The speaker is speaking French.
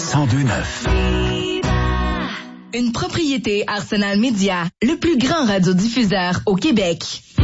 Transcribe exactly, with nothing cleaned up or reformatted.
cent deux neuf. Une propriété Arsenal Média, le plus grand radiodiffuseur au Québec.